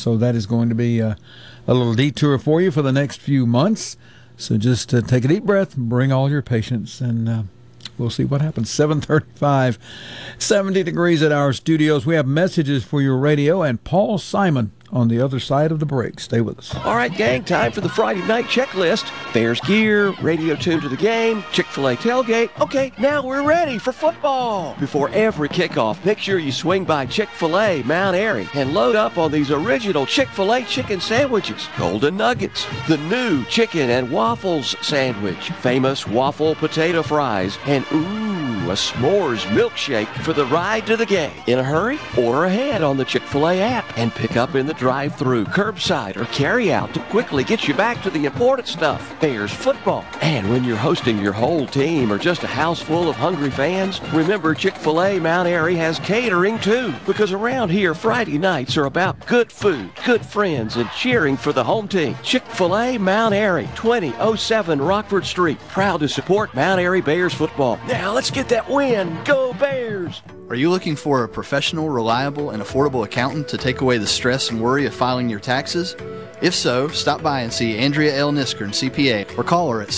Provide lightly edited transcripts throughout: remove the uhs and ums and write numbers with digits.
So that is going to be a little detour for you for the next few months. So just take a deep breath, bring all your patience, and we'll see what happens. 7:35, 70 degrees at our studios. We have messages for your radio and Paul Simon on the other side of the break. Stay with us. All right, gang, time for the Friday night checklist. Bears gear, radio tuned to the game, Chick-fil-A tailgate. Okay, now we're ready for football. Before every kickoff, make sure you swing by Chick-fil-A Mount Airy and load up on these original Chick-fil-A chicken sandwiches, Golden Nuggets, the new chicken and waffles sandwich, famous waffle potato fries, and a s'mores milkshake for the ride to the game. In a hurry? Order ahead on the Chick-fil-A app and pick up in the drive-thru, curbside, or carry-out to quickly get you back to the important stuff, Bears football. And when you're hosting your whole team or just a house full of hungry fans, remember Chick-fil-A Mount Airy has catering too, because around here Friday nights are about good food, good friends, and cheering for the home team. Chick-fil-A Mount Airy, 2007 Rockford Street, proud to support Mount Airy Bears football. Now let's get that win. Go Bears! Are you looking for a professional, reliable, and affordable accountant to take away the stress and worry of filing your taxes? If so, stop by and see Andrea L. Niskern, CPA, or call her at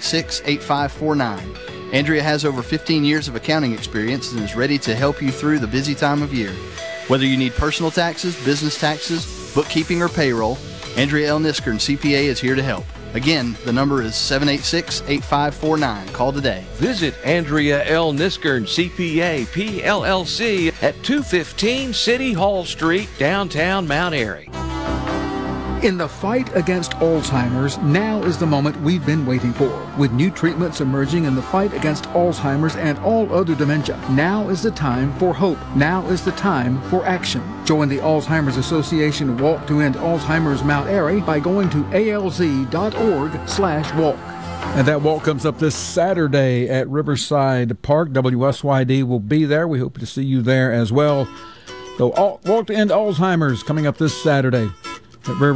786-8549. Andrea has over 15 years of accounting experience and is ready to help you through the busy time of year. Whether you need personal taxes, business taxes, bookkeeping, or payroll, Andrea L. Niskern, CPA is here to help. Again, the number is 786-8549. Call today. Visit Andrea L. Niskern, CPA, PLLC at 215 City Hall Street, downtown Mount Airy. In the fight against Alzheimer's, now is the moment we've been waiting for. With new treatments emerging in the fight against Alzheimer's and all other dementia, now is the time for hope. Now is the time for action. Join the Alzheimer's Association Walk to End Alzheimer's Mount Airy by going to alz.org/walk. And that walk comes up this Saturday at Riverside Park. WSYD will be there. We hope to see you there as well. So Walk to End Alzheimer's coming up this Saturday at Riverside.